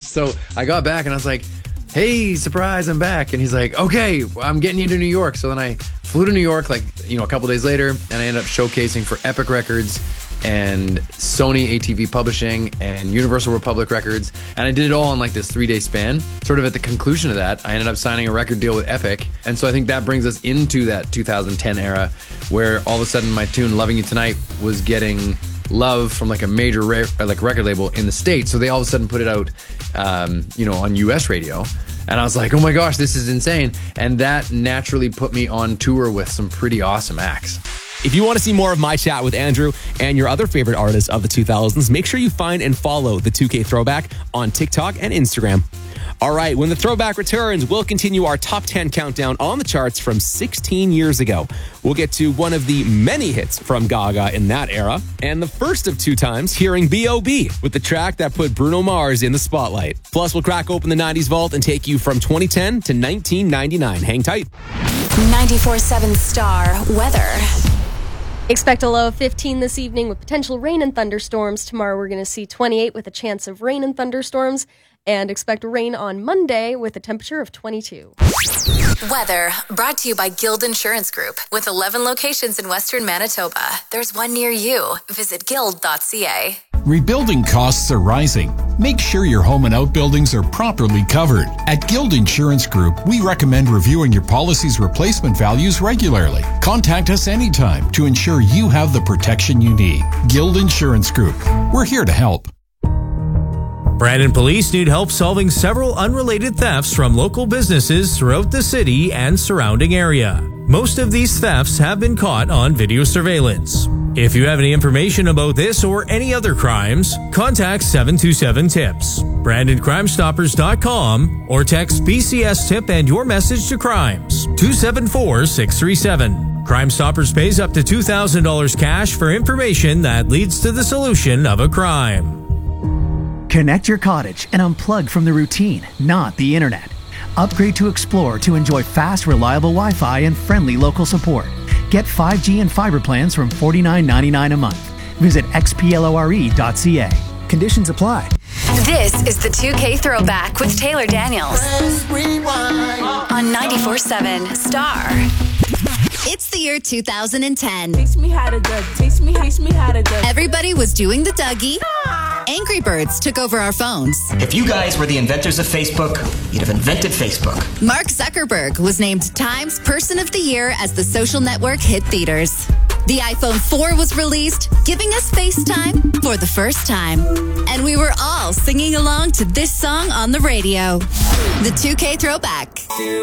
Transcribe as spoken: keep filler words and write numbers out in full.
So I got back and I was like, hey, surprise, I'm back. And he's like, okay, I'm getting you to New York. So then I flew to New York, like, you know, a couple days later, and I ended up showcasing for Epic Records and Sony A T V Publishing and Universal Republic Records. And I did it all in like this three-day span. Sort of at the conclusion of that, I ended up signing a record deal with Epic. And so I think that brings us into that two thousand ten era where all of a sudden my tune, Loving You Tonight, was getting love from like a major ra- like record label in the States. So they all of a sudden put it out, um, you know, on U S radio. And I was like, oh my gosh, this is insane. And that naturally put me on tour with some pretty awesome acts. If you want to see more of my chat with Andrew and your other favorite artists of the two thousands, make sure you find and follow the two K Throwback on TikTok and Instagram. All right, when the Throwback returns, we'll continue our top ten countdown on the charts from sixteen years ago. We'll get to one of the many hits from Gaga in that era, and the first of two times hearing B O B with the track that put Bruno Mars in the spotlight. Plus, we'll crack open the nineties vault and take you from twenty ten to nineteen ninety-nine. Hang tight. ninety-four point seven Star Weather. Expect a low of fifteen this evening with potential rain and thunderstorms. Tomorrow we're going to see twenty-eight with a chance of rain and thunderstorms. And expect rain on Monday with a temperature of twenty-two. Weather brought to you by Guild Insurance Group. With eleven locations in Western Manitoba, there's one near you. Visit guild dot c a. Rebuilding costs are rising. Make sure your home and outbuildings are properly covered. At Guild Insurance Group, we recommend reviewing your policy's replacement values regularly. Contact us anytime to ensure you have the protection you need. Guild Insurance Group. We're here to help. Brandon police need help solving several unrelated thefts from local businesses throughout the city and surrounding area. Most of these thefts have been caught on video surveillance. If you have any information about this or any other crimes, contact seven two seven tips, brandon crime stoppers dot com, or text B C S tip and your message to crimes two seven four six three seven. Crime Stoppers pays up to two thousand dollars cash for information that leads to the solution of a crime. Connect your cottage and unplug from the routine, not the internet. Upgrade to Explore to enjoy fast, reliable Wi-Fi and friendly local support. Get five G and fiber plans from forty-nine ninety-nine a month. Visit x p lore dot c a. Conditions apply. This is the two K Throwback with Taylor Daniels on ninety-four point seven Star. It's the year two thousand ten. Teach me how to Doug. Teach me, teach me how to Doug. Everybody was doing the Dougie. Angry Birds took over our phones. If you guys were the inventors of Facebook, you'd have invented Facebook. Mark Zuckerberg was named Time's Person of the Year as the social network hit theaters. The iPhone four was released, giving us FaceTime for the first time. And we were all singing along to this song on the radio. The two K Throwback.